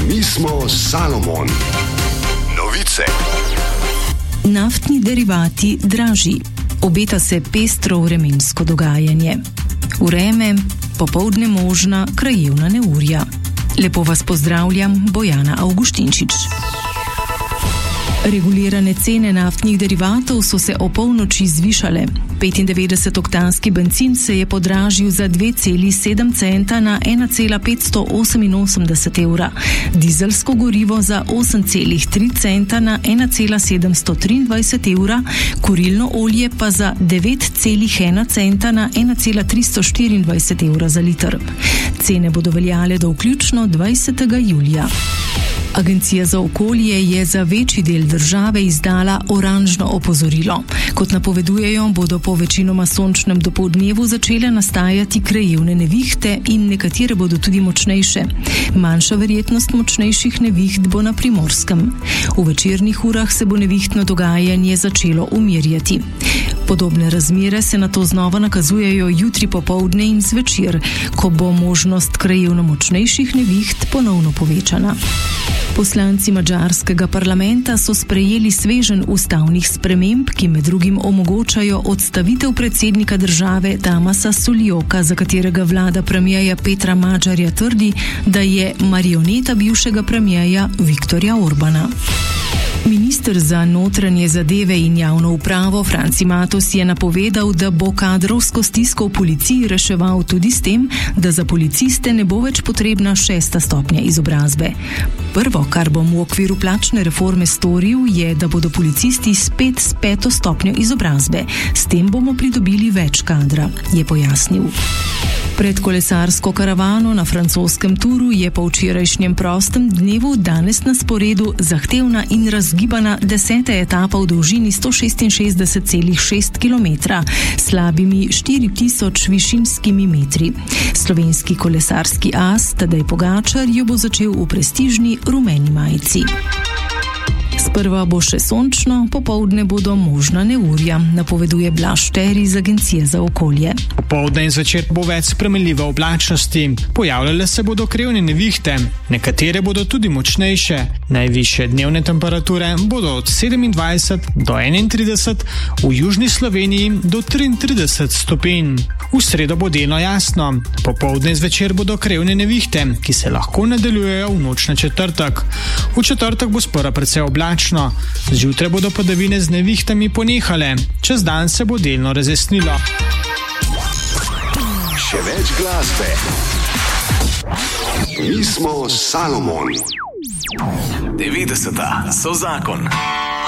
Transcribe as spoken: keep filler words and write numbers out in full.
Mi smo Salomon. Novice. Naftni derivati dražji. Obeta se pestro vremensko dogajanje. Vreme, popoldne možna krajevna neurja. Lepo vas pozdravljam, Bojana Avguštinčič. Regulirane cene naftnih derivatov so se o polnoči zvišale. petindevetdesetoktanski bencin se je podražil za dve celi sedem centa na ena cela petsto oseminosemdeset evra, dizelsko gorivo za osem celih tri centa na ena cela sedemsto triindvajset evra, kurilno olje pa za devet celih ena centa na ena cela tristo štiriindvajset evra za liter. Cene bodo veljale do vključno dvajsetega julija. Agencija za okolje je za večji del države izdala oranžno opozorilo. Kot napovedujejo, bodo po večinoma sončnem dopoldnevu začele nastajati krajevne nevihte in nekatere bodo tudi močnejše. Manjša verjetnost močnejših neviht bo na Primorskem. V večernih urah se bo nevihtno dogajanje začelo umirjati. Podobne razmere se nato znova nakazujejo jutri popoldne in zvečer, ko bo možnost krajevno močnejših neviht ponovno povečana. Poslanci madžarskega parlamenta so sprejeli sveženj ustavnih sprememb, ki med drugim omogočajo odstavitev predsednika države Tamasa Suljoka, za katerega vlada premierja Petra Magyarja trdi, da je marioneta bivšega premierja Viktorja Orbana. Minister za notranje zadeve in javno upravo Franci Matos je napovedal, da bo kadrovsko stisko v policiji reševal tudi s tem, da za policiste ne bo več potrebna šesta stopnja izobrazbe. Prvo, kar bom v okviru plačne reforme storil, je, da bodo policisti spet s peto stopnjo izobrazbe. S tem bomo pridobili več kadra, je pojasnil. Pred kolesarsko karavano na francoskem Turu je po včerajšnjem prostem dnevu danes na sporedu zahtevna in razgibana deseta etapa v dolžini sto šestinšestdeset celih šest kilometra, slabimi štiri tisoč višinskimi metri. Slovenski kolesarski as Tadej Pogačar jo bo začel v prestižni rumeni majici. Sprva bo še sončno, popoldne bodo možna neurja, napoveduje Blaž Šteri iz Agencije za okolje. Popoldne in zvečer bo več spremenljive oblačnosti. Pojavljale se bodo krajevne nevihte, nekatere bodo tudi močnejše. Najvišje dnevne temperature bodo od sedemindvajset do enaintrideset, v južni Sloveniji do triintrideset stopinj. V sredo bo delno jasno. Popoldne in zvečer bodo krajevne nevihte, ki se lahko nadaljujejo v noč na četrtek. V četrtek bo sprva precej oblačno. Zjutraj bodo padavine z nevihtami ponehale. Čez dan se bo delno razjasnilo. Še več glasbe. Mi smo Salomon. devetdeseta so zakon.